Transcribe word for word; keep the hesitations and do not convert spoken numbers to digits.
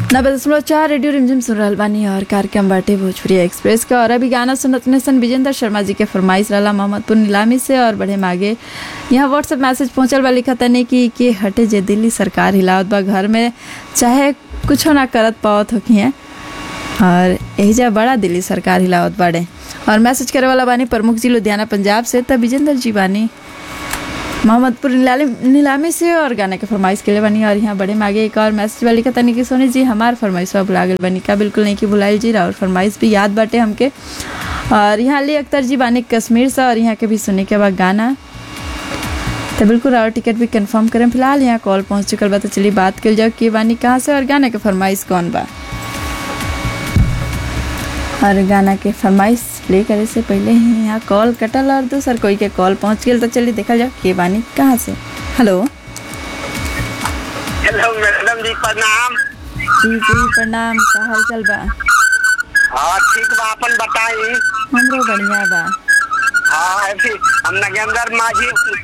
नब्बे दशमलव चार रेडियो रिमझिम सुन रहल बानी और कार्यक्रम बाटे भोजपुरी एक्सप्रेस का। और अभी गाना सुनत ने सन विजेंद्र शर्मा जी के फरमाइश रहा मोहम्मदपुर नीलामी से। और बढ़े मागे यहाँ व्हाट्सएप मैसेज पहुँचल बा, लिखा तनी कि के हटे जे दिल्ली सरकार हिलावत बा घर में चाहे कुछ ना करत पावत हो कि और एहिजा बड़ा दिल्ली सरकार हिलावत बाड़े। और मैसेज करे वाला बानी प्रमुख जी लुधियाना पंजाब से, तब विजेंद्र जी बानी मोहम्मदपुर नीलामी से और गाने के फरमाइश के लिए बनी। और यहाँ बड़े मागे एक और मैसेज वाली का तनी कि सोनी जी हमार फरमाइश भुला गल बनी का, बिल्कुल नहीं कि भुलाइल जी, और फरमाइश भी याद बाटे हमके। और यहाँ अली अख्तर जी बानी कश्मीर से और यहाँ के भी सुने के बाद गाना तो बिल्कुल और टिकट भी कंफर्म करें। फिलहाल यहाँ कॉल पहुँच चुकल बा, तो चलिए बात कर जाओ कि बानी कहाँ से और गाने के फरमाइश कौन बा। और गाना के फरमाइश प्ले करे से पहले ही यहाँ कॉल कटल और दूसर कोई के कॉल पहुँच गया, तो चलिए देखा जाओ के बानी कहाँ से। हेलो हेलो मैडम जी प्रणाम। जी जी प्रणाम, का हाल चल बा? हाँ ठीक बा, अपन बताई। हमरो बढ़िया बा। हाँ ऐसी हम नगेंद्र माझी